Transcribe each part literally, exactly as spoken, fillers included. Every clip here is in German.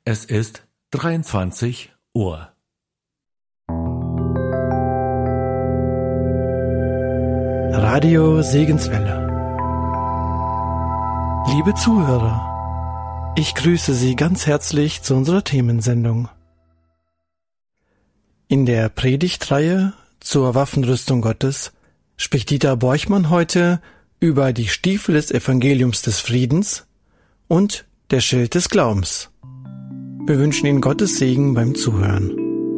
Es ist dreiundzwanzig Uhr. Radio Segenswelle. Liebe Zuhörer, ich grüße Sie ganz herzlich zu unserer Themensendung. In der Predigtreihe zur Waffenrüstung Gottes spricht Dieter Borchmann heute über die Stiefel des Evangeliums des Friedens und der Schild des Glaubens. Wir wünschen Ihnen Gottes Segen beim Zuhören.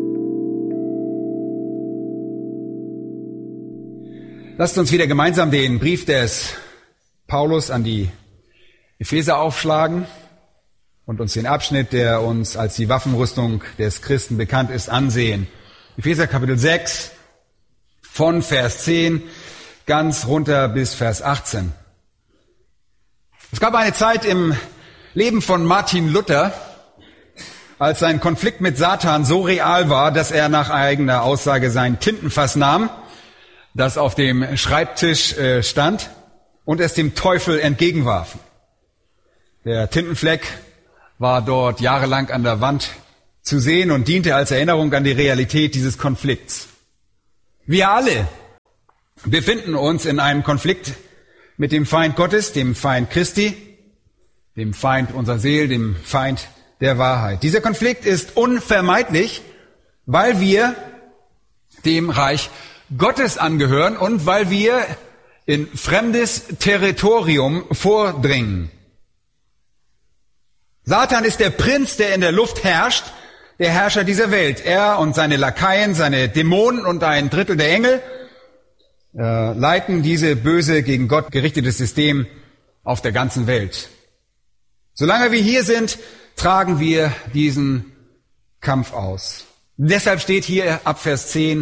Lasst uns wieder gemeinsam den Brief des Paulus an die Epheser aufschlagen und uns den Abschnitt, der uns als die Waffenrüstung des Christen bekannt ist, ansehen. Epheser Kapitel sechs, von Vers zehn ganz runter bis Vers achtzehn. Es gab eine Zeit im Leben von Martin Luther, als sein Konflikt mit Satan so real war, dass er nach eigener Aussage sein Tintenfass nahm, das auf dem Schreibtisch äh, stand, und es dem Teufel entgegenwarf. Der Tintenfleck war dort jahrelang an der Wand zu sehen und diente als Erinnerung an die Realität dieses Konflikts. Wir alle befinden uns in einem Konflikt mit dem Feind Gottes, dem Feind Christi, dem Feind unserer Seele, dem Feind der Wahrheit. Dieser Konflikt ist unvermeidlich, weil wir dem Reich Gottes angehören und weil wir in fremdes Territorium vordringen. Satan ist der Prinz, der in der Luft herrscht, der Herrscher dieser Welt. Er und seine Lakaien, seine Dämonen und ein Drittel der Engel äh, leiten diese böse, gegen Gott gerichtete System auf der ganzen Welt. Solange wir hier sind, tragen wir diesen Kampf aus. Und deshalb steht hier ab Vers zehn,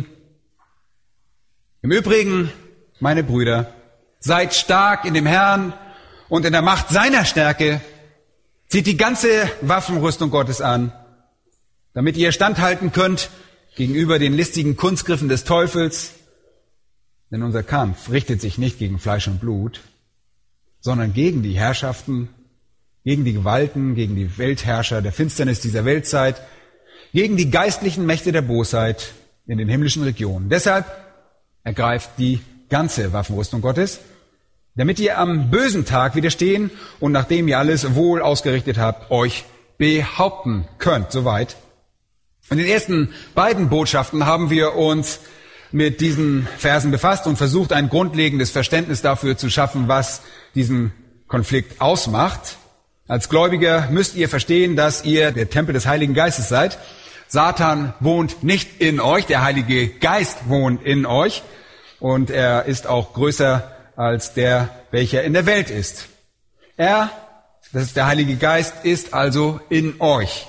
im Übrigen, meine Brüder, seid stark in dem Herrn und in der Macht seiner Stärke, zieht die ganze Waffenrüstung Gottes an, damit ihr standhalten könnt gegenüber den listigen Kunstgriffen des Teufels. Denn unser Kampf richtet sich nicht gegen Fleisch und Blut, sondern gegen die Herrschaften, gegen die Gewalten, gegen die Weltherrscher der Finsternis dieser Weltzeit, gegen die geistlichen Mächte der Bosheit in den himmlischen Regionen. Deshalb ergreift die ganze Waffenrüstung Gottes, damit ihr am bösen Tag widerstehen und nachdem ihr alles wohl ausgerichtet habt, euch behaupten könnt. Soweit. In den ersten beiden Botschaften haben wir uns mit diesen Versen befasst und versucht, ein grundlegendes Verständnis dafür zu schaffen, was diesen Konflikt ausmacht. Als Gläubiger müsst ihr verstehen, dass ihr der Tempel des Heiligen Geistes seid. Satan wohnt nicht in euch, der Heilige Geist wohnt in euch und er ist auch größer als der, welcher in der Welt ist. Er, das ist der Heilige Geist, ist also in euch.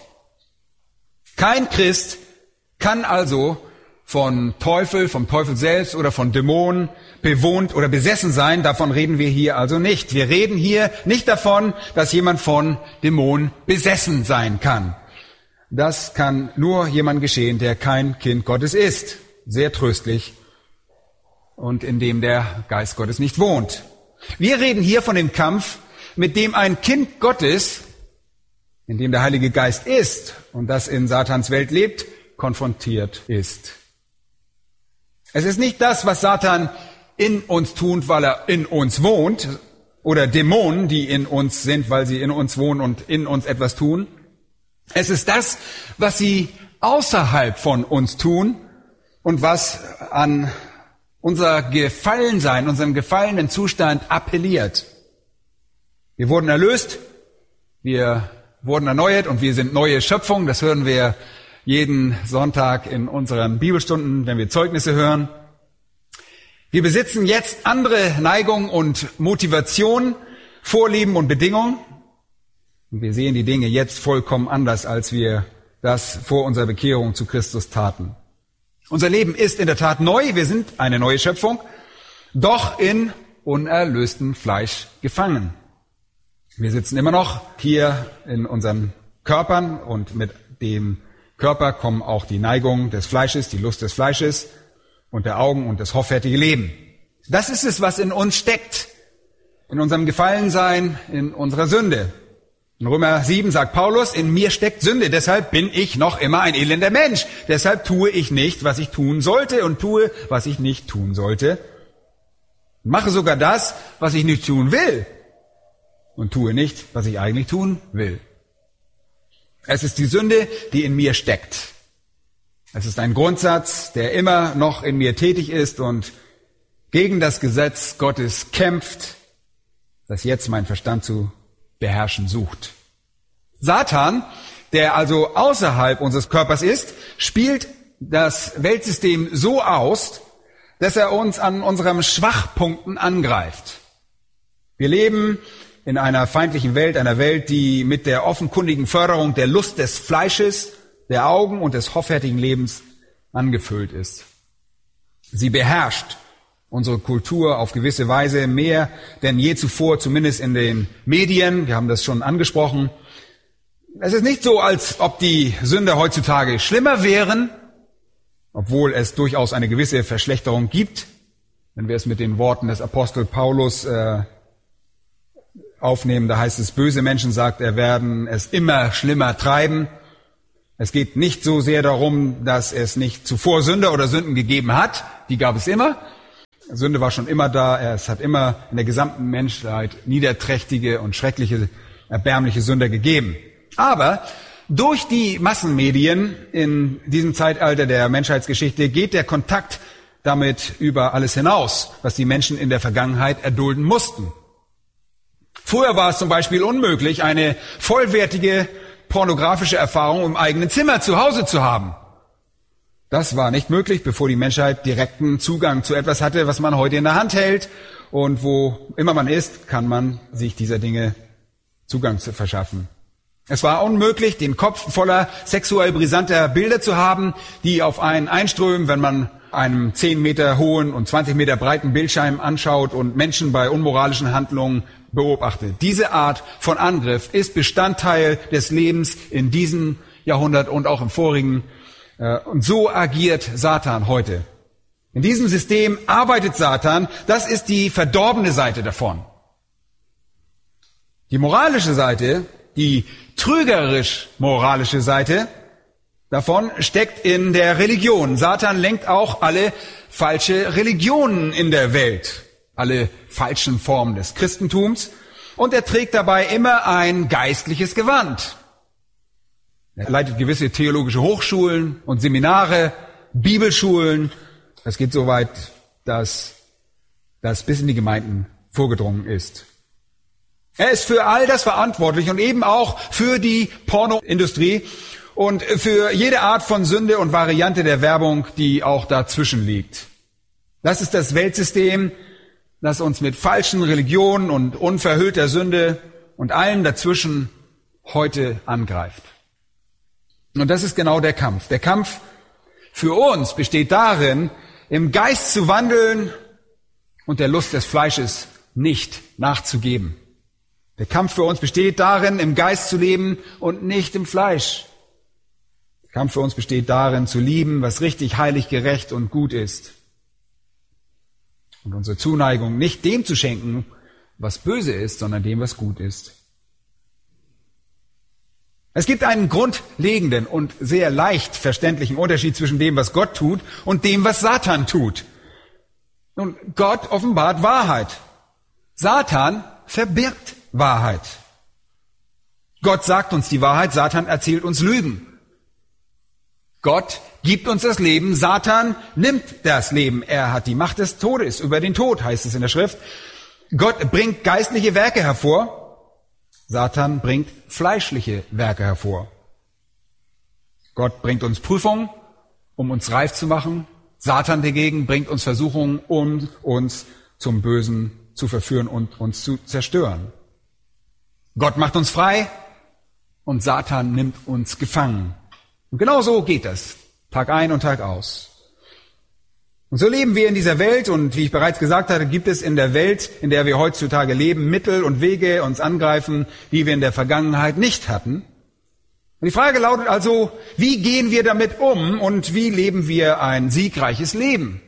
Kein Christ kann also von Teufel, vom Teufel selbst oder von Dämonen bewohnt oder besessen sein. Davon reden wir hier also nicht. Wir reden hier nicht davon, dass jemand von Dämonen besessen sein kann. Das kann nur jemand geschehen, der kein Kind Gottes ist. Sehr tröstlich. Und in dem der Geist Gottes nicht wohnt. Wir reden hier von dem Kampf, mit dem ein Kind Gottes, in dem der Heilige Geist ist und das in Satans Welt lebt, konfrontiert ist. Es ist nicht das, was Satan in uns tut, weil er in uns wohnt, oder Dämonen, die in uns sind, weil sie in uns wohnen und in uns etwas tun. Es ist das, was sie außerhalb von uns tun und was an unser Gefallensein, unseren gefallenen Zustand appelliert. Wir wurden erlöst, wir wurden erneuert und wir sind neue Schöpfung. Das hören wir jeden Sonntag in unseren Bibelstunden, wenn wir Zeugnisse hören. Wir besitzen jetzt andere Neigungen und Motivationen, Vorlieben und Bedingungen. Und wir sehen die Dinge jetzt vollkommen anders, als wir das vor unserer Bekehrung zu Christus taten. Unser Leben ist in der Tat neu, wir sind eine neue Schöpfung, doch in unerlöstem Fleisch gefangen. Wir sitzen immer noch hier in unseren Körpern und mit dem Körper kommen auch die Neigungen des Fleisches, die Lust des Fleisches und der Augen und das hoffärtige Leben. Das ist es, was in uns steckt, in unserem Gefallensein, in unserer Sünde. In Römer sieben sagt Paulus, in mir steckt Sünde, deshalb bin ich noch immer ein elender Mensch. Deshalb tue ich nicht, was ich tun sollte und tue, was ich nicht tun sollte. Mache sogar das, was ich nicht tun will und tue nicht, was ich eigentlich tun will. Es ist die Sünde, die in mir steckt. Es ist ein Grundsatz, der immer noch in mir tätig ist und gegen das Gesetz Gottes kämpft, das jetzt mein Verstand zu beherrschen sucht. Satan, der also außerhalb unseres Körpers ist, spielt das Weltsystem so aus, dass er uns an unseren Schwachpunkten angreift. Wir leben in einer feindlichen Welt, einer Welt, die mit der offenkundigen Förderung der Lust des Fleisches, der Augen und des hoffärtigen Lebens angefüllt ist. Sie beherrscht unsere Kultur auf gewisse Weise mehr denn je zuvor, zumindest in den Medien. Wir haben das schon angesprochen. Es ist nicht so, als ob die Sünder heutzutage schlimmer wären, obwohl es durchaus eine gewisse Verschlechterung gibt, wenn wir es mit den Worten des Apostel Paulus äh, aufnehmen. Da heißt es, böse Menschen, sagt er, werden es immer schlimmer treiben. Es geht nicht so sehr darum, dass es nicht zuvor Sünder oder Sünden gegeben hat. Die gab es immer. Sünde war schon immer da. Es hat immer in der gesamten Menschheit niederträchtige und schreckliche, erbärmliche Sünder gegeben. Aber durch die Massenmedien in diesem Zeitalter der Menschheitsgeschichte geht der Kontakt damit über alles hinaus, was die Menschen in der Vergangenheit erdulden mussten. Früher war es zum Beispiel unmöglich, eine vollwertige pornografische Erfahrung im eigenen Zimmer zu Hause zu haben. Das war nicht möglich, bevor die Menschheit direkten Zugang zu etwas hatte, was man heute in der Hand hält. Und wo immer man ist, kann man sich dieser Dinge Zugang zu verschaffen. Es war unmöglich, den Kopf voller sexuell brisanter Bilder zu haben, die auf einen einströmen, wenn man einen zehn Meter hohen und zwanzig Meter breiten Bildschirm anschaut und Menschen bei unmoralischen Handlungen beobachtet. Diese Art von Angriff ist Bestandteil des Lebens in diesem Jahrhundert und auch im vorigen. Und so agiert Satan heute. In diesem System arbeitet Satan. Das ist die verdorbene Seite davon. Die moralische Seite, die trügerisch-moralische Seite davon steckt in der Religion. Satan lenkt auch alle falsche Religionen in der Welt, alle falschen Formen des Christentums, und er trägt dabei immer ein geistliches Gewand. Er leitet gewisse theologische Hochschulen und Seminare, Bibelschulen. Es geht so weit, dass das bis in die Gemeinden vorgedrungen ist. Er ist für all das verantwortlich und eben auch für die Pornoindustrie und für jede Art von Sünde und Variante der Werbung, die auch dazwischen liegt. Das ist das Weltsystem, das uns mit falschen Religionen und unverhüllter Sünde und allem dazwischen heute angreift. Und das ist genau der Kampf. Der Kampf für uns besteht darin, im Geist zu wandeln und der Lust des Fleisches nicht nachzugeben. Der Kampf für uns besteht darin, im Geist zu leben und nicht im Fleisch. Der Kampf für uns besteht darin, zu lieben, was richtig, heilig, gerecht und gut ist. Und unsere Zuneigung nicht dem zu schenken, was böse ist, sondern dem, was gut ist. Es gibt einen grundlegenden und sehr leicht verständlichen Unterschied zwischen dem, was Gott tut, und dem, was Satan tut. Nun, Gott offenbart Wahrheit. Satan verbirgt Wahrheit. Gott sagt uns die Wahrheit, Satan erzählt uns Lügen. Gott gibt uns das Leben, Satan nimmt das Leben. Er hat die Macht des Todes über den Tod, heißt es in der Schrift. Gott bringt geistliche Werke hervor. Satan bringt fleischliche Werke hervor. Gott bringt uns Prüfungen, um uns reif zu machen. Satan dagegen bringt uns Versuchungen, um uns zum Bösen zu verführen und uns zu zerstören. Gott macht uns frei und Satan nimmt uns gefangen. Und genau so geht das, Tag ein und Tag aus. Und so leben wir in dieser Welt, und wie ich bereits gesagt hatte, gibt es in der Welt, in der wir heutzutage leben, Mittel und Wege uns angreifen, die wir in der Vergangenheit nicht hatten. Und die Frage lautet also, wie gehen wir damit um und wie leben wir ein siegreiches Leben?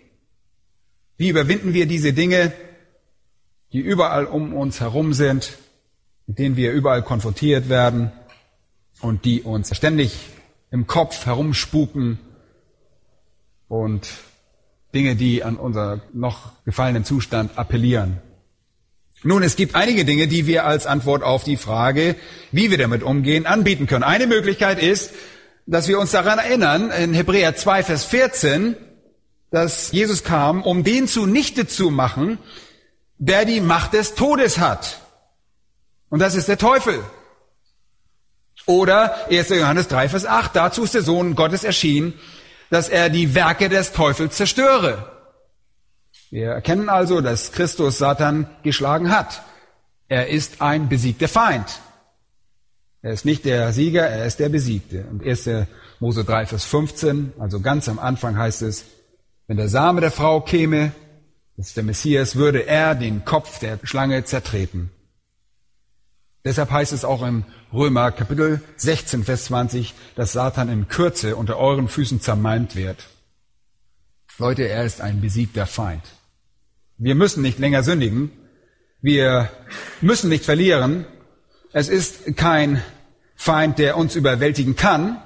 Wie überwinden wir diese Dinge, die überall um uns herum sind, mit denen wir überall konfrontiert werden und die uns ständig im Kopf herumspuken und Dinge, die an unser noch gefallenen Zustand appellieren. Nun, es gibt einige Dinge, die wir als Antwort auf die Frage, wie wir damit umgehen, anbieten können. Eine Möglichkeit ist, dass wir uns daran erinnern, in Hebräer zwei, Vers vierzehn, dass Jesus kam, um den zunichte zu machen, der die Macht des Todes hat. Und das ist der Teufel. Oder erster Johannes drei, Vers acht, dazu ist der Sohn Gottes erschienen, dass er die Werke des Teufels zerstöre. Wir erkennen also, dass Christus Satan geschlagen hat. Er ist ein besiegter Feind. Er ist nicht der Sieger, er ist der Besiegte. Und erster Mose drei, Vers fünfzehn, also ganz am Anfang heißt es, wenn der Same der Frau käme, das ist der Messias, würde er den Kopf der Schlange zertreten. Deshalb heißt es auch im Römer Kapitel sechzehn, Vers zwanzig, dass Satan in Kürze unter euren Füßen zermalmt wird. Leute, er ist ein besiegter Feind. Wir müssen nicht länger sündigen. Wir müssen nicht verlieren. Es ist kein Feind, der uns überwältigen kann.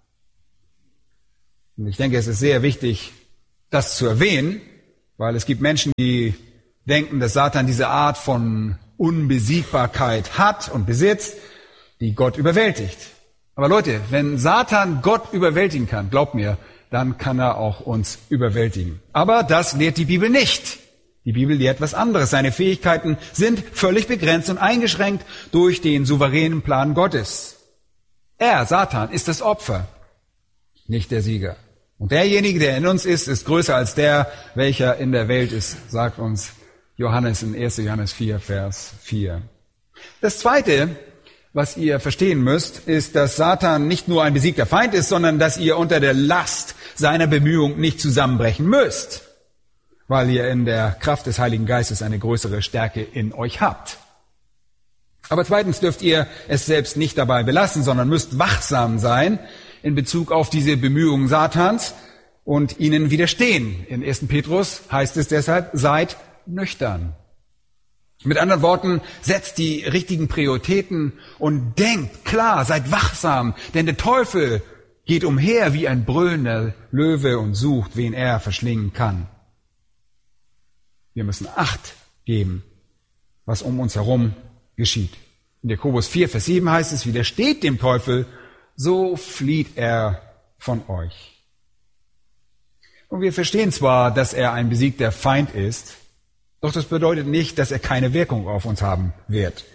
Und ich denke, es ist sehr wichtig, das zu erwähnen, weil es gibt Menschen, die denken, dass Satan diese Art von Unbesiegbarkeit hat und besitzt, die Gott überwältigt. Aber Leute, wenn Satan Gott überwältigen kann, glaubt mir, dann kann er auch uns überwältigen. Aber das lehrt die Bibel nicht. Die Bibel lehrt was anderes. Seine Fähigkeiten sind völlig begrenzt und eingeschränkt durch den souveränen Plan Gottes. Er, Satan, ist das Opfer, nicht der Sieger. Und derjenige, der in uns ist, ist größer als der, welcher in der Welt ist, sagt uns Johannes in erster Johannes vier, Vers vier. Das Zweite, was ihr verstehen müsst, ist, dass Satan nicht nur ein besiegter Feind ist, sondern dass ihr unter der Last seiner Bemühung nicht zusammenbrechen müsst, weil ihr in der Kraft des Heiligen Geistes eine größere Stärke in euch habt. Aber zweitens dürft ihr es selbst nicht dabei belassen, sondern müsst wachsam sein in Bezug auf diese Bemühungen Satans und ihnen widerstehen. In erster Petrus heißt es deshalb, seid nüchtern. Mit anderen Worten, setzt die richtigen Prioritäten und denkt klar, seid wachsam, denn der Teufel geht umher wie ein brüllender Löwe und sucht, wen er verschlingen kann. Wir müssen Acht geben, was um uns herum geschieht. In Jakobus vier, Vers sieben heißt es, widersteht dem Teufel, so flieht er von euch. Und wir verstehen zwar, dass er ein besiegter Feind ist, doch das bedeutet nicht, dass er keine Wirkung auf uns haben wird.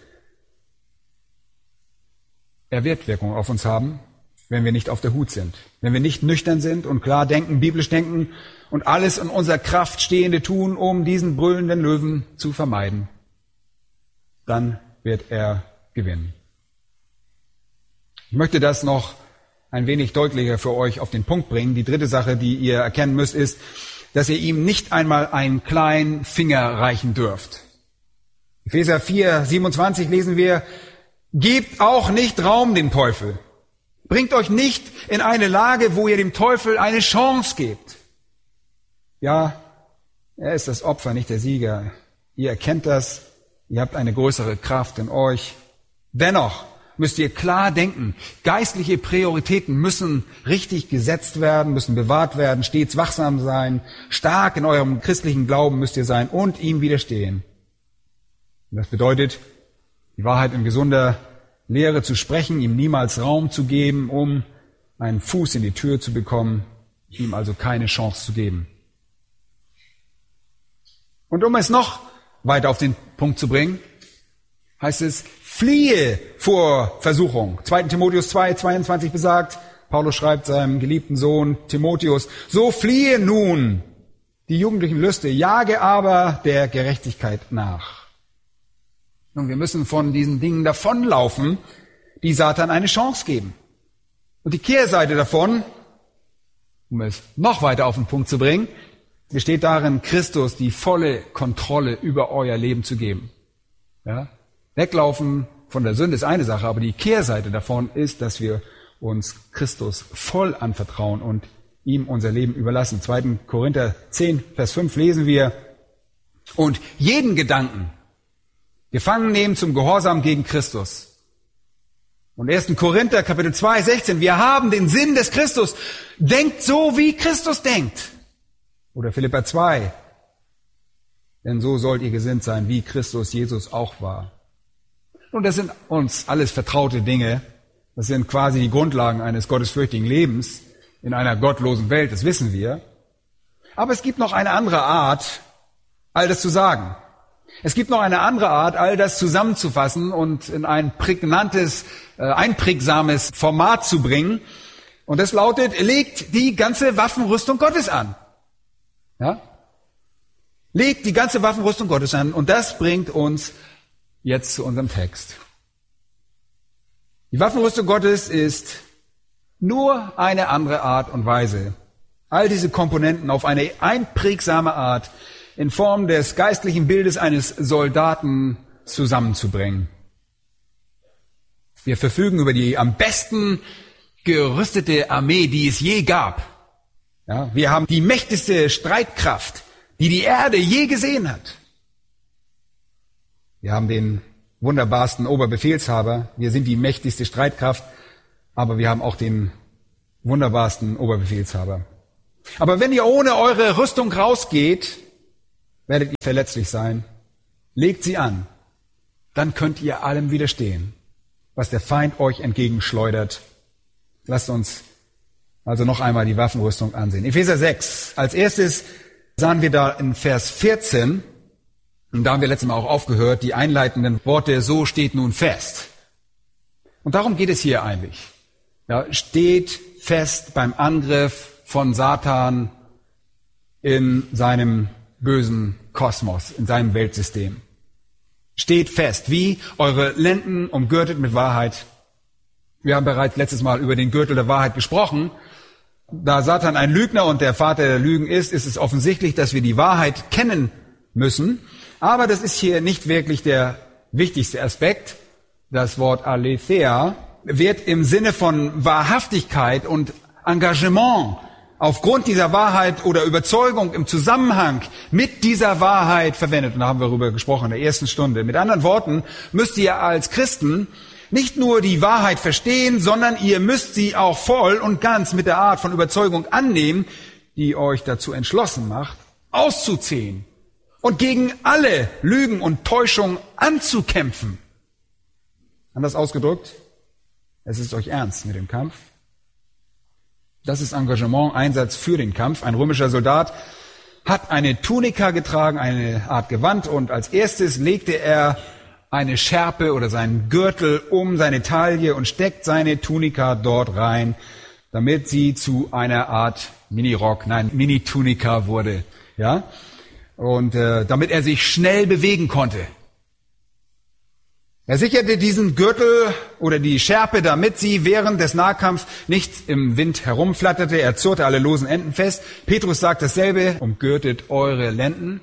Er wird Wirkung auf uns haben, wenn wir nicht auf der Hut sind, wenn wir nicht nüchtern sind und klar denken, biblisch denken und alles in unserer Kraft Stehende tun, um diesen brüllenden Löwen zu vermeiden. Dann wird er gewinnen. Ich möchte das noch ein wenig deutlicher für euch auf den Punkt bringen. Die dritte Sache, die ihr erkennen müsst, ist, dass ihr ihm nicht einmal einen kleinen Finger reichen dürft. Epheser vier, siebenundzwanzig lesen wir, gebt auch nicht Raum dem Teufel. Bringt euch nicht in eine Lage, wo ihr dem Teufel eine Chance gebt. Ja, er ist das Opfer, nicht der Sieger. Ihr erkennt das, ihr habt eine größere Kraft in euch. Dennoch müsst ihr klar denken, geistliche Prioritäten müssen richtig gesetzt werden, müssen bewahrt werden, stets wachsam sein, stark in eurem christlichen Glauben müsst ihr sein und ihm widerstehen. Und das bedeutet, die Wahrheit in gesunder Lehre zu sprechen, ihm niemals Raum zu geben, um einen Fuß in die Tür zu bekommen, ihm also keine Chance zu geben. Und um es noch weiter auf den Punkt zu bringen, heißt es, fliehe vor Versuchung. zweiter Timotheus zwei, zweiundzwanzig besagt, Paulus schreibt seinem geliebten Sohn Timotheus, so fliehe nun die jugendlichen Lüste, jage aber der Gerechtigkeit nach. Nun, wir müssen von diesen Dingen davonlaufen, die Satan eine Chance geben. Und die Kehrseite davon, um es noch weiter auf den Punkt zu bringen, besteht darin, Christus die volle Kontrolle über euer Leben zu geben. Ja? Weglaufen von der Sünde ist eine Sache, aber die Kehrseite davon ist, dass wir uns Christus voll anvertrauen und ihm unser Leben überlassen. zweiter Korinther zehn, Vers fünf lesen wir, und jeden Gedanken gefangen nehmen zum Gehorsam gegen Christus. Und ersten Korinther, Kapitel zwei, sechzehn, wir haben den Sinn des Christus. Denkt so, wie Christus denkt. Oder Philipper zwei, denn so sollt ihr gesinnt sein, wie Christus Jesus auch war. Und das sind uns alles vertraute Dinge. Das sind quasi die Grundlagen eines gottesfürchtigen Lebens in einer gottlosen Welt, das wissen wir. Aber es gibt noch eine andere Art, all das zu sagen. Es gibt noch eine andere Art, all das zusammenzufassen und in ein prägnantes, äh, einprägsames Format zu bringen. Und das lautet, legt die ganze Waffenrüstung Gottes an. Ja? Legt die ganze Waffenrüstung Gottes an. Und das bringt uns jetzt zu unserem Text. Die Waffenrüstung Gottes ist nur eine andere Art und Weise, all diese Komponenten auf eine einprägsame Art in Form des geistlichen Bildes eines Soldaten zusammenzubringen. Wir verfügen über die am besten gerüstete Armee, die es je gab. Ja, wir haben die mächtigste Streitkraft, die die Erde je gesehen hat. Wir haben den wunderbarsten Oberbefehlshaber. Wir sind die mächtigste Streitkraft, aber wir haben auch den wunderbarsten Oberbefehlshaber. Aber wenn ihr ohne eure Rüstung rausgeht, werdet ihr verletzlich sein. Legt sie an. Dann könnt ihr allem widerstehen, was der Feind euch entgegenschleudert. Lasst uns also noch einmal die Waffenrüstung ansehen. Epheser sechs. Als erstes sahen wir da in Vers vierzehn, und da haben wir letztes Mal auch aufgehört, die einleitenden Worte, so steht nun fest. Und darum geht es hier eigentlich. Ja, steht fest beim Angriff von Satan in seinem bösen Kosmos, in seinem Weltsystem. Steht fest, wie eure Lenden umgürtet mit Wahrheit. Wir haben bereits letztes Mal über den Gürtel der Wahrheit gesprochen. Da Satan ein Lügner und der Vater der Lügen ist, ist es offensichtlich, dass wir die Wahrheit kennen müssen. Aber das ist hier nicht wirklich der wichtigste Aspekt. Das Wort Aletheia wird im Sinne von Wahrhaftigkeit und Engagement aufgrund dieser Wahrheit oder Überzeugung im Zusammenhang mit dieser Wahrheit verwendet. Und da haben wir darüber gesprochen in der ersten Stunde. Mit anderen Worten, müsst ihr als Christen nicht nur die Wahrheit verstehen, sondern ihr müsst sie auch voll und ganz mit der Art von Überzeugung annehmen, die euch dazu entschlossen macht, auszuziehen und gegen alle Lügen und Täuschung anzukämpfen. Anders ausgedrückt, es ist euch ernst mit dem Kampf. Das ist Engagement, Einsatz für den Kampf. Ein römischer Soldat hat eine Tunika getragen, eine Art Gewand, und als erstes legte er eine Schärpe oder seinen Gürtel um seine Taille und steckt seine Tunika dort rein, damit sie zu einer Art Mini-Rock, nein, Mini-Tunika wurde, ja, und äh, damit er sich schnell bewegen konnte. Er sicherte diesen Gürtel oder die Schärpe, damit sie während des Nahkampfs nicht im Wind herumflatterte. Er zurrte alle losen Enden fest. Petrus sagt dasselbe: umgürtet eure Lenden.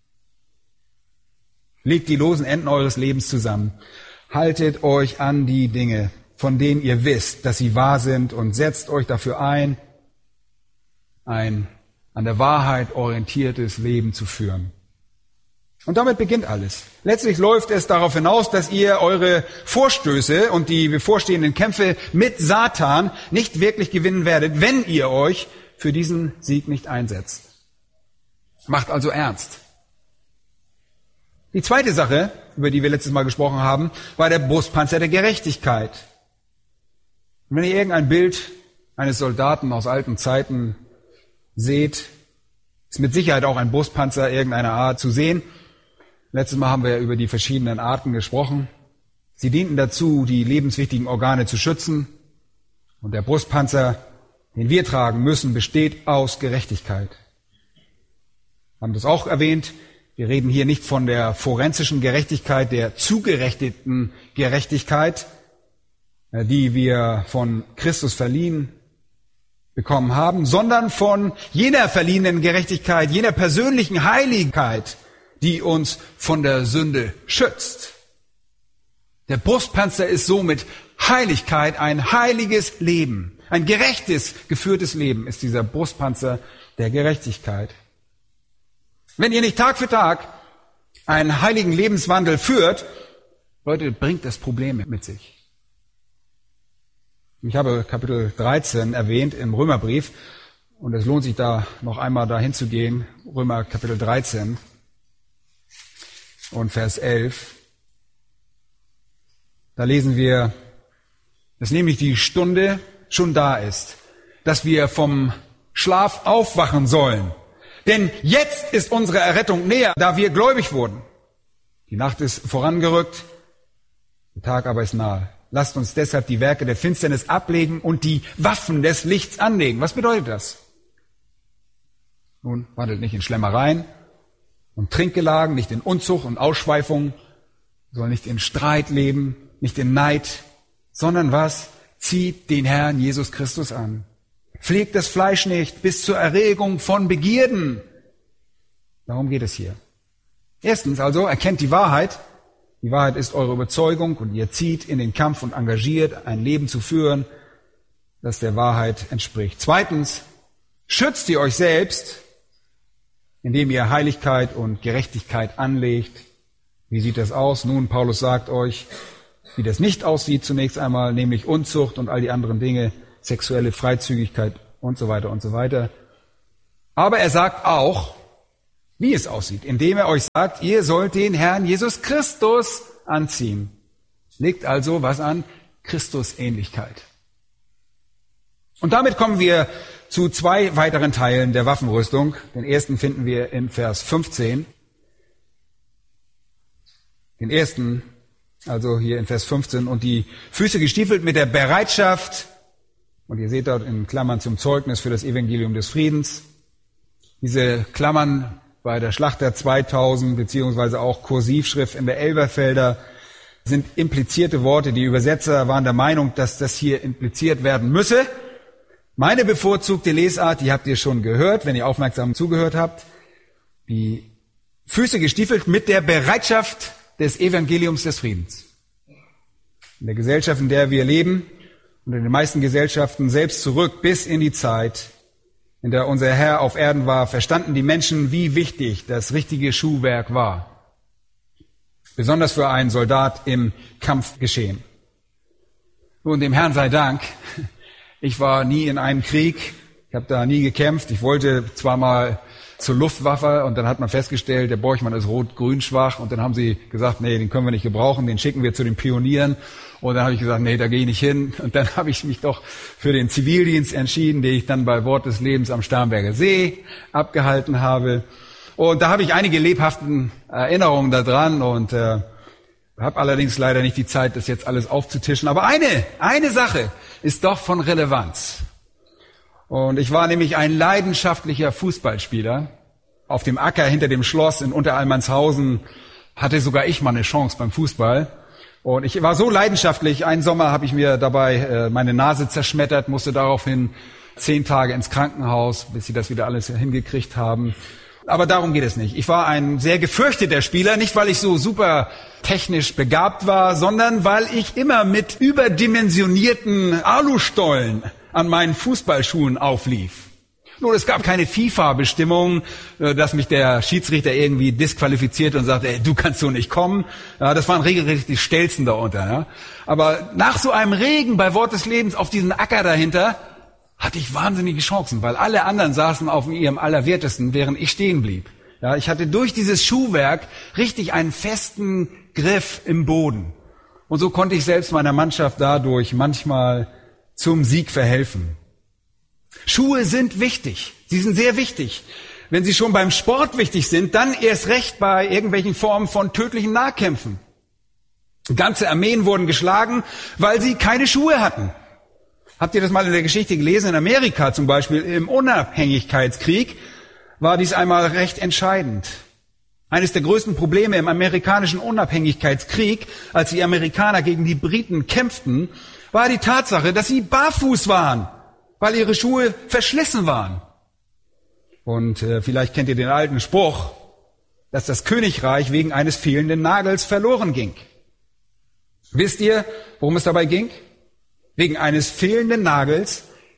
Legt die losen Enden eures Lebens zusammen. Haltet euch an die Dinge, von denen ihr wisst, dass sie wahr sind, und setzt euch dafür ein, ein an der Wahrheit orientiertes Leben zu führen. Und damit beginnt alles. Letztlich läuft es darauf hinaus, dass ihr eure Vorstöße und die bevorstehenden Kämpfe mit Satan nicht wirklich gewinnen werdet, wenn ihr euch für diesen Sieg nicht einsetzt. Macht also ernst. Die zweite Sache, über die wir letztes Mal gesprochen haben, war der Brustpanzer der Gerechtigkeit. Und wenn ihr irgendein Bild eines Soldaten aus alten Zeiten seht, ist mit Sicherheit auch ein Brustpanzer irgendeiner Art zu sehen. Letztes Mal haben wir ja über die verschiedenen Arten gesprochen. Sie dienten dazu, die lebenswichtigen Organe zu schützen. Und der Brustpanzer, den wir tragen müssen, besteht aus Gerechtigkeit. Wir haben das auch erwähnt. Wir reden hier nicht von der forensischen Gerechtigkeit, der zugerechteten Gerechtigkeit, die wir von Christus verliehen bekommen haben, sondern von jener verliehenen Gerechtigkeit, jener persönlichen Heiligkeit, die uns von der Sünde schützt. Der Brustpanzer ist somit Heiligkeit, ein heiliges Leben. Ein gerechtes, geführtes Leben ist dieser Brustpanzer der Gerechtigkeit. Wenn ihr nicht Tag für Tag einen heiligen Lebenswandel führt, Leute, bringt das Probleme mit sich. Ich habe Kapitel dreizehn erwähnt im Römerbrief und es lohnt sich da noch einmal dahin zu gehen. Römer Kapitel dreizehn und Vers elf. Da lesen wir, dass nämlich die Stunde schon da ist, dass wir vom Schlaf aufwachen sollen. Denn jetzt ist unsere Errettung näher, da wir gläubig wurden. Die Nacht ist vorangerückt, der Tag aber ist nahe. Lasst uns deshalb die Werke der Finsternis ablegen und die Waffen des Lichts anlegen. Was bedeutet das? Nun, wandelt nicht in Schlemmereien und Trinkgelagen, nicht in Unzucht und Ausschweifung, soll nicht in Streit leben, nicht in Neid, sondern was? Zieht den Herrn Jesus Christus an. Pflegt das Fleisch nicht bis zur Erregung von Begierden. Darum geht es hier. Erstens also, erkennt die Wahrheit. Die Wahrheit ist eure Überzeugung und ihr zieht in den Kampf und engagiert, ein Leben zu führen, das der Wahrheit entspricht. Zweitens, schützt ihr euch selbst, indem ihr Heiligkeit und Gerechtigkeit anlegt. Wie sieht das aus? Nun, Paulus sagt euch, wie das nicht aussieht zunächst einmal, nämlich Unzucht und all die anderen Dinge, sexuelle Freizügigkeit und so weiter und so weiter. Aber er sagt auch, wie es aussieht, indem er euch sagt, ihr sollt den Herrn Jesus Christus anziehen. Legt also was an? Christusähnlichkeit. Und damit kommen wir zu zwei weiteren Teilen der Waffenrüstung. Den ersten finden wir in Vers fünfzehn. Den ersten, also hier in Vers fünfzehn, und die Füße gestiefelt mit der Bereitschaft, und ihr seht dort in Klammern zum Zeugnis für das Evangelium des Friedens. Diese Klammern bei der Schlachter zweitausend, beziehungsweise auch Kursivschrift in der Elberfelder, sind implizierte Worte. Die Übersetzer waren der Meinung, dass das hier impliziert werden müsse. Meine bevorzugte Lesart, die habt ihr schon gehört, wenn ihr aufmerksam zugehört habt. Die Füße gestiefelt mit der Bereitschaft des Evangeliums des Friedens. In der Gesellschaft, in der wir leben, und in den meisten Gesellschaften selbst zurück bis in die Zeit, in der unser Herr auf Erden war, verstanden die Menschen, wie wichtig das richtige Schuhwerk war. Besonders für einen Soldat im Kampfgeschehen. Nun, dem Herrn sei Dank, ich war nie in einem Krieg, ich habe da nie gekämpft. Ich wollte zwar mal zur Luftwaffe und dann hat man festgestellt, der Borchmann ist rot-grün schwach und dann haben sie gesagt, nee, den können wir nicht gebrauchen, den schicken wir zu den Pionieren. Und dann habe ich gesagt, nee, da gehe ich nicht hin. Und dann habe ich mich doch für den Zivildienst entschieden, den ich dann bei Wort des Lebens am Starnberger See abgehalten habe. Und da habe ich einige lebhaften Erinnerungen daran und äh, habe allerdings leider nicht die Zeit, das jetzt alles aufzutischen. Aber eine, eine Sache ist doch von Relevanz. Und ich war nämlich ein leidenschaftlicher Fußballspieler. Auf dem Acker hinter dem Schloss in Unteralmannshausen hatte sogar ich mal eine Chance beim Fußball. Und ich war so leidenschaftlich, einen Sommer habe ich mir dabei äh, meine Nase zerschmettert, musste daraufhin zehn Tage ins Krankenhaus, bis sie das wieder alles hingekriegt haben. Aber darum geht es nicht. Ich war ein sehr gefürchteter Spieler, nicht weil ich so super technisch begabt war, sondern weil ich immer mit überdimensionierten Alustollen an meinen Fußballschuhen auflief. Nun, es gab keine FIFA-Bestimmung, dass mich der Schiedsrichter irgendwie disqualifiziert und sagte, ey, du kannst so nicht kommen. Ja, das waren regelrecht die Stelzen da unter. Ja. Aber nach so einem Regen bei Wort des Lebens auf diesen Acker dahinter hatte ich wahnsinnige Chancen, weil alle anderen saßen auf ihrem Allerwertesten, während ich stehen blieb. Ja, ich hatte durch dieses Schuhwerk richtig einen festen Griff im Boden. Und so konnte ich selbst meiner Mannschaft dadurch manchmal zum Sieg verhelfen. Schuhe sind wichtig. Sie sind sehr wichtig. Wenn sie schon beim Sport wichtig sind, dann erst recht bei irgendwelchen Formen von tödlichen Nahkämpfen. Ganze Armeen wurden geschlagen, weil sie keine Schuhe hatten. Habt ihr das mal in der Geschichte gelesen? In Amerika zum Beispiel, im Unabhängigkeitskrieg, war dies einmal recht entscheidend. Eines der größten Probleme im amerikanischen Unabhängigkeitskrieg, als die Amerikaner gegen die Briten kämpften, war die Tatsache, dass sie barfuß waren, weil ihre Schuhe verschlissen waren. Und äh, vielleicht kennt ihr den alten Spruch, dass das Königreich wegen eines fehlenden Nagels verloren ging. Wisst ihr, worum es dabei ging? Wegen eines fehlenden Nagels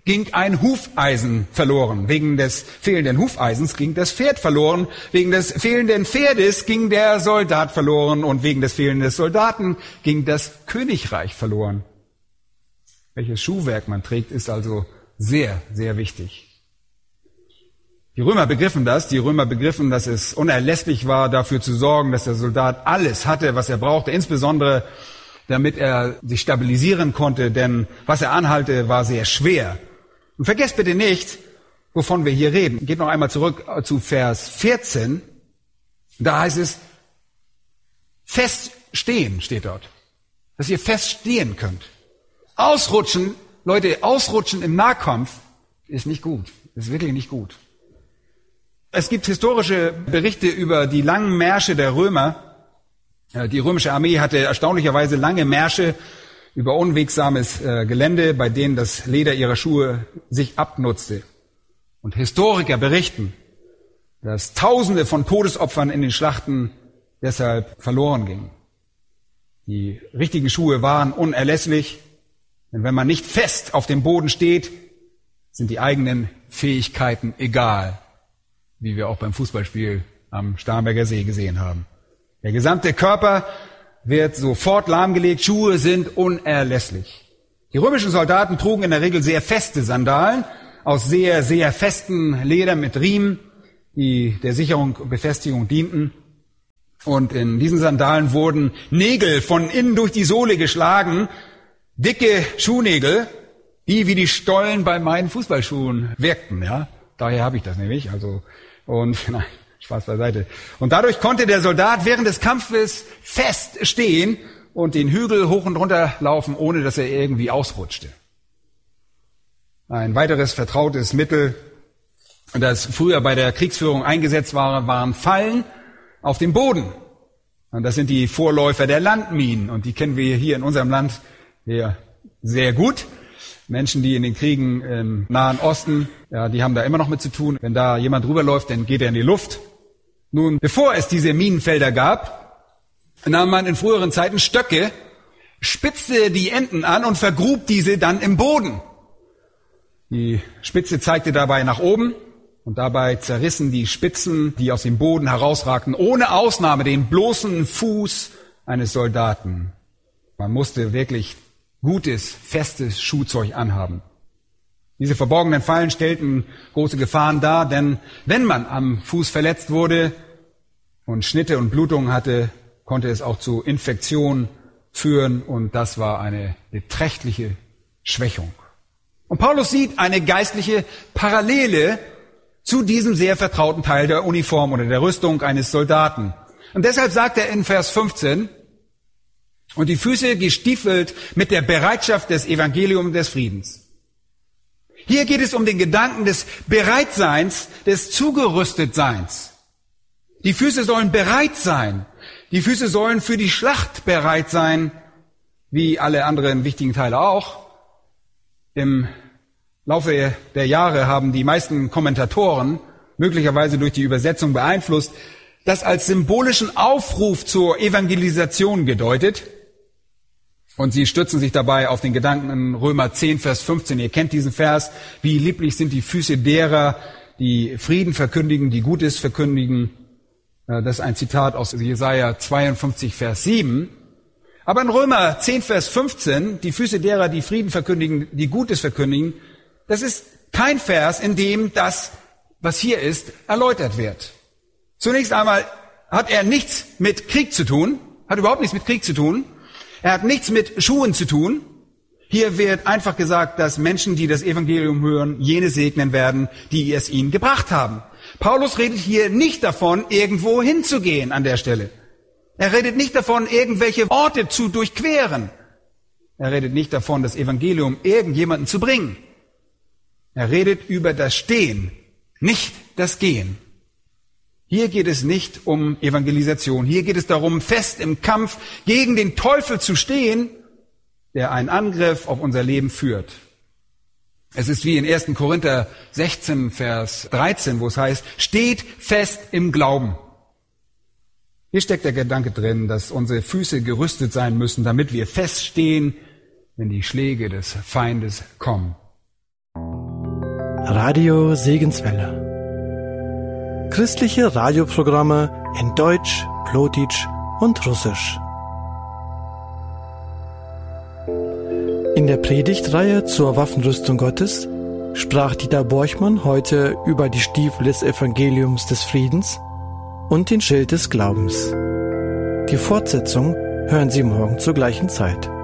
ging ein Hufeisen verloren. Wegen des fehlenden Hufeisens ging das Pferd verloren. Wegen des fehlenden Pferdes ging der Soldat verloren. Und wegen des fehlenden Soldaten ging das Königreich verloren. Welches Schuhwerk man trägt, ist also sehr, sehr wichtig. Die Römer begriffen das. Die Römer begriffen, dass es unerlässlich war, dafür zu sorgen, dass der Soldat alles hatte, was er brauchte, insbesondere damit er sich stabilisieren konnte, denn was er anhalte, war sehr schwer. Und vergesst bitte nicht, wovon wir hier reden. Geht noch einmal zurück zu Vers vierzehn. Da heißt es, fest stehen steht dort. Dass ihr fest stehen könnt. Ausrutschen, Leute, ausrutschen im Nahkampf ist nicht gut. Ist wirklich nicht gut. Es gibt historische Berichte über die langen Märsche der Römer. Die römische Armee hatte erstaunlicherweise lange Märsche über unwegsames äh, Gelände, bei denen das Leder ihrer Schuhe sich abnutzte. Und Historiker berichten, dass Tausende von Todesopfern in den Schlachten deshalb verloren gingen. Die richtigen Schuhe waren unerlässlich, denn wenn man nicht fest auf dem Boden steht, sind die eigenen Fähigkeiten egal, wie wir auch beim Fußballspiel am Starnberger See gesehen haben. Der gesamte Körper wird sofort lahmgelegt, Schuhe sind unerlässlich. Die römischen Soldaten trugen in der Regel sehr feste Sandalen aus sehr, sehr festem Leder mit Riemen, die der Sicherung und Befestigung dienten. Und in diesen Sandalen wurden Nägel von innen durch die Sohle geschlagen, dicke Schuhnägel, die wie die Stollen bei meinen Fußballschuhen wirkten. Ja, daher habe ich das nämlich. Also und nein. Spaß beiseite. Und dadurch konnte der Soldat während des Kampfes fest stehen und den Hügel hoch und runter laufen, ohne dass er irgendwie ausrutschte. Ein weiteres vertrautes Mittel, das früher bei der Kriegsführung eingesetzt war, waren Fallen auf dem Boden. Und das sind die Vorläufer der Landminen. Und die kennen wir hier in unserem Land hier sehr gut. Menschen, die in den Kriegen im Nahen Osten, ja, die haben da immer noch mit zu tun. Wenn da jemand rüberläuft, dann geht er in die Luft. Nun, bevor es diese Minenfelder gab, nahm man in früheren Zeiten Stöcke, spitzte die Enden an und vergrub diese dann im Boden. Die Spitze zeigte dabei nach oben und dabei zerrissen die Spitzen, die aus dem Boden herausragten, ohne Ausnahme den bloßen Fuß eines Soldaten. Man musste wirklich gutes, festes Schuhzeug anhaben. Diese verborgenen Fallen stellten große Gefahren dar, denn wenn man am Fuß verletzt wurde und Schnitte und Blutungen hatte, konnte es auch zu Infektionen führen und das war eine beträchtliche Schwächung. Und Paulus sieht eine geistliche Parallele zu diesem sehr vertrauten Teil der Uniform oder der Rüstung eines Soldaten. Und deshalb sagt er in Vers fünfzehn, und die Füße gestiefelt mit der Bereitschaft des Evangeliums des Friedens. Hier geht es um den Gedanken des Bereitseins, des Zugerüstetseins. Die Füße sollen bereit sein. Die Füße sollen für die Schlacht bereit sein, wie alle anderen wichtigen Teile auch. Im Laufe der Jahre haben die meisten Kommentatoren, möglicherweise durch die Übersetzung beeinflusst, das als symbolischen Aufruf zur Evangelisation gedeutet. Und sie stützen sich dabei auf den Gedanken in Römer zehn, Vers fünfzehn. Ihr kennt diesen Vers. Wie lieblich sind die Füße derer, die Frieden verkündigen, die Gutes verkündigen. Das ist ein Zitat aus Jesaja zweiundfünfzig, Vers sieben. Aber in Römer zehn, Vers fünfzehn, die Füße derer, die Frieden verkündigen, die Gutes verkündigen, das ist kein Vers, in dem das, was hier ist, erläutert wird. Zunächst einmal hat er nichts mit Krieg zu tun, hat überhaupt nichts mit Krieg zu tun. Er hat nichts mit Schuhen zu tun. Hier wird einfach gesagt, dass Menschen, die das Evangelium hören, jene segnen werden, die es ihnen gebracht haben. Paulus redet hier nicht davon, irgendwo hinzugehen an der Stelle. Er redet nicht davon, irgendwelche Orte zu durchqueren. Er redet nicht davon, das Evangelium irgendjemanden zu bringen. Er redet über das Stehen, nicht das Gehen. Hier geht es nicht um Evangelisation. Hier geht es darum, fest im Kampf gegen den Teufel zu stehen, der einen Angriff auf unser Leben führt. Es ist wie in ersten Korinther sechzehn, Vers dreizehn, wo es heißt, steht fest im Glauben. Hier steckt der Gedanke drin, dass unsere Füße gerüstet sein müssen, damit wir feststehen, wenn die Schläge des Feindes kommen. Radio Segenswelle. Christliche Radioprogramme in Deutsch, Plotitsch und Russisch. In der Predigtreihe zur Waffenrüstung Gottes sprach Dieter Borchmann heute über die Stiefel des Evangeliums des Friedens und den Schild des Glaubens. Die Fortsetzung hören Sie morgen zur gleichen Zeit.